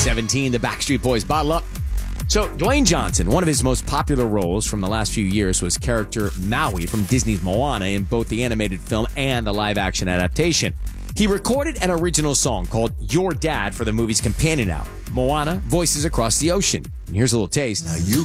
17, the Backstreet Boys, Bottle Up. So, Dwayne Johnson, one of his most popular roles from the last few years was character Maui from Disney's Moana in both the animated film and the live-action adaptation. He recorded an original song called Your Dad for the movie's companion album, Moana, Voices Across the Ocean. And here's a little taste. Now you